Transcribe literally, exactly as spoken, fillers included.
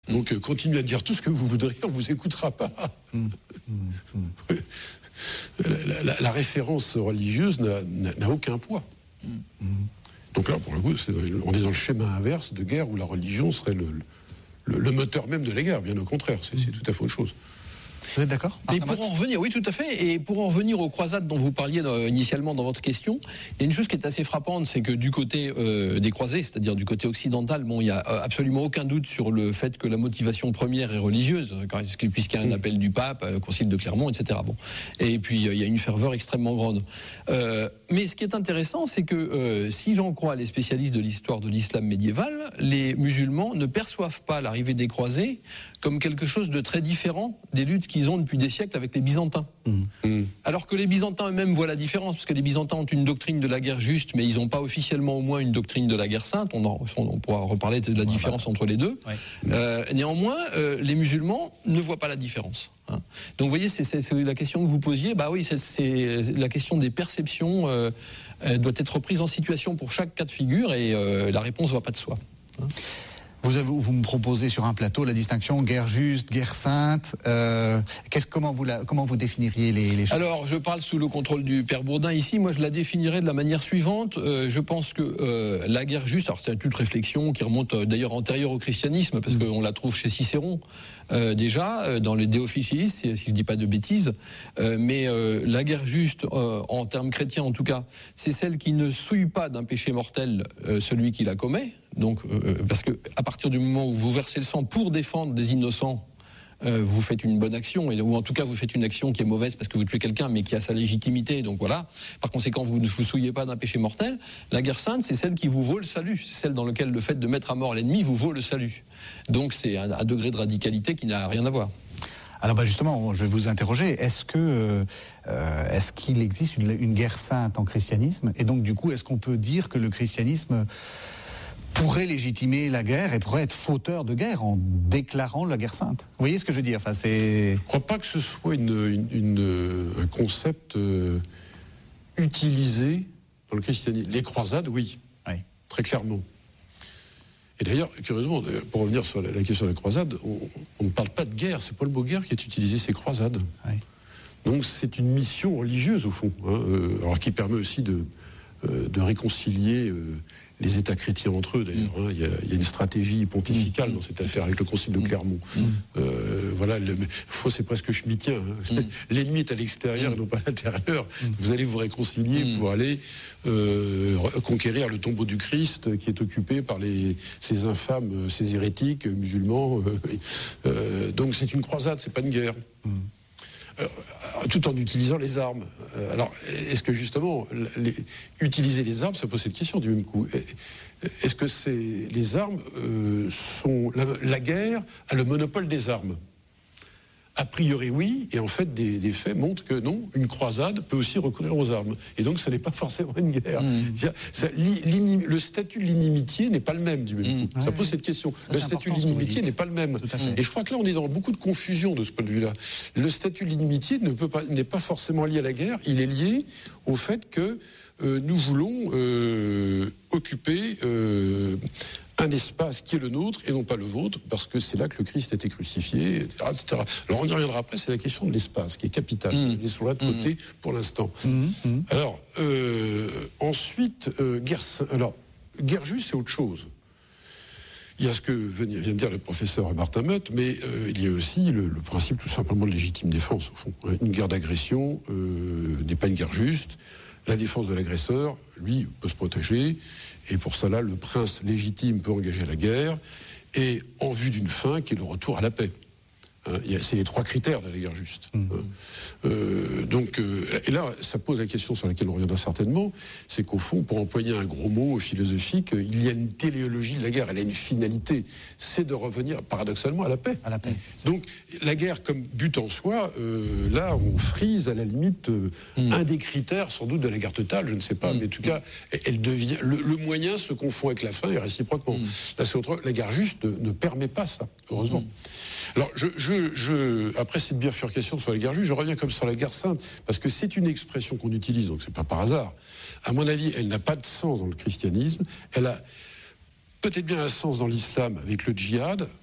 Donc, euh, continuez à dire tout ce que vous voudrez, on vous écoutera pas. Mmh. Mmh. La, la, la référence religieuse n'a, n'a, n'a aucun poids. Mmh. Donc là, pour le coup, c'est, on est dans le schéma inverse de guerre où la religion serait le, le, le moteur même de la guerre. Bien au contraire, c'est, c'est tout à fait autre chose. Vous êtes d'accord? Mais pour en revenir, oui, tout à fait. Et pour en revenir aux croisades dont vous parliez euh, initialement dans votre question, il y a une chose qui est assez frappante, c'est que du côté euh, des croisés, c'est-à-dire du côté occidental, bon, il y a euh, absolument aucun doute sur le fait que la motivation première est religieuse, puisqu'il y a un appel du pape, euh, concile de Clermont, et cetera. Bon, et puis euh, il y a une ferveur extrêmement grande. Euh, mais ce qui est intéressant, c'est que euh, si j'en crois les spécialistes de l'histoire de l'islam médiéval, les musulmans ne perçoivent pas l'arrivée des croisés comme quelque chose de très différent des luttes qu'ils ont depuis des siècles avec les Byzantins. Mmh. Alors que les Byzantins eux-mêmes voient la différence, parce que les Byzantins ont une doctrine de la guerre juste, mais ils n'ont pas officiellement au moins une doctrine de la guerre sainte. On, en, on pourra reparler de la différence entre les deux. Ouais. Euh, néanmoins, euh, les musulmans ne voient pas la différence. Hein. Donc vous voyez, c'est, c'est, c'est la question que vous posiez. Bah oui, c'est, c'est la question des perceptions euh, euh, doit être prise en situation pour chaque cas de figure, et euh, la réponse ne va pas de soi. Hein. Vous, avez, vous me proposez sur un plateau la distinction guerre juste, guerre sainte. Euh, qu'est-ce, comment, vous la, comment vous définiriez les, les choses? Alors, je parle sous le contrôle du père Bourdin ici. Moi, je la définirais de la manière suivante. Euh, je pense que euh, la guerre juste, alors c'est une réflexion qui remonte euh, d'ailleurs antérieure au christianisme, parce mmh. qu'on la trouve chez Cicéron euh, déjà, euh, dans le De Officiis, si, si je dis pas de bêtises. Euh, mais euh, la guerre juste, euh, en termes chrétiens en tout cas, c'est celle qui ne souille pas d'un péché mortel euh, celui qui la commet. Donc, euh, parce que à partir du moment où vous versez le sang pour défendre des innocents, euh, vous faites une bonne action, et, ou en tout cas vous faites une action qui est mauvaise parce que vous tuez quelqu'un, mais qui a sa légitimité. Donc voilà. Par conséquent, vous ne vous souillez pas d'un péché mortel. La guerre sainte, c'est celle qui vous vaut le salut. C'est celle dans laquelle le fait de mettre à mort l'ennemi vous vaut le salut. Donc c'est un, un degré de radicalité qui n'a rien à voir. Alors bah justement, je vais vous interroger. Est-ce que euh, est-ce qu'il existe une, une guerre sainte en christianisme? Et donc du coup, est-ce qu'on peut dire que le christianisme pourrait légitimer la guerre et pourrait être fauteur de guerre en déclarant la guerre sainte? Vous voyez ce que je veux dire? Enfin, c'est... Je ne crois pas que ce soit une, une, une, un concept euh, utilisé dans le christianisme. Les croisades, oui, oui, très clairement. Et d'ailleurs, curieusement, pour revenir sur la, la question de la croisade, on, on ne parle pas de guerre. C'est Paul Beauguerre qui a utilisé ces croisades. Oui. Donc c'est une mission religieuse au fond, hein, euh, alors qui permet aussi de, euh, de réconcilier euh, les États chrétiens entre eux, d'ailleurs. Mmh. Hein. Il, y a, il y a une stratégie pontificale mmh. dans cette affaire avec le concile de Clermont. Mmh. Euh, voilà, le, faut, c'est presque schmittien. Hein. Mmh. L'ennemi est à l'extérieur, mmh. et non pas à l'intérieur. Mmh. Vous allez vous réconcilier mmh. pour aller euh, conquérir le tombeau du Christ qui est occupé par les, ces infâmes, ces hérétiques musulmans. Euh, euh, donc c'est une croisade, c'est pas une guerre. Mmh. Alors, tout en utilisant les armes. Alors, est-ce que justement, les, utiliser les armes, ça pose cette question du même coup. Est-ce que c'est, les armes euh, sont... La, la guerre a le monopole des armes? A priori, oui, et en fait, des, des faits montrent que non, une croisade peut aussi recourir aux armes. Et donc, ça n'est pas forcément une guerre. Mmh. Ça, le statut de l'inimitié n'est pas le même, du même coup. Mmh. Ça pose cette question. Ça, le statut de l'inimitié n'est pas le même. Et je crois que là, on est dans beaucoup de confusion de ce point de vue-là. Le statut de l'inimitié ne peut pas, n'est pas forcément lié à la guerre, il est lié au fait que euh, nous voulons euh, occuper... Euh, un espace qui est le nôtre et non pas le vôtre, parce que c'est là que le Christ a été crucifié, et cetera, et cetera. Alors on y reviendra après, c'est la question de l'espace qui est capitale. Mmh. Laissons-la de côté mmh. pour l'instant. Mmh. Alors, euh, ensuite, euh, guerre, alors, guerre juste, c'est autre chose. Il y a ce que vient de dire le professeur Martin Motte, mais euh, il y a aussi le, le principe tout simplement de légitime défense, au fond. Une guerre d'agression euh, n'est pas une guerre juste. La défense de l'agresseur, lui, peut se protéger. Et pour cela, le prince légitime peut engager la guerre, et en vue d'une fin qui est le retour à la paix. Hein, c'est les trois critères de la guerre juste. Mmh. Hein. Euh, donc, euh, et là, ça pose la question sur laquelle on reviendra certainement, c'est qu'au fond, pour employer un gros mot philosophique, il y a une téléologie de la guerre, elle a une finalité, c'est de revenir paradoxalement à la paix. À la paix. Donc, la guerre comme but en soi, euh, là, on frise à la limite euh, mmh. un des critères, sans doute, de la guerre totale, je ne sais pas, mmh. mais en tout cas, elle devient, le, le moyen se confond avec la fin et réciproquement. Mmh. Là, c'est autre, la guerre juste ne, ne permet pas ça, heureusement. Mmh. Alors, je, je, je, après cette bifurcation sur la guerre juste, je reviens comme sur la guerre sainte, parce que c'est une expression qu'on utilise, donc c'est pas par hasard. À mon avis, elle n'a pas de sens dans le christianisme. Elle a peut-être bien un sens dans l'islam avec le djihad.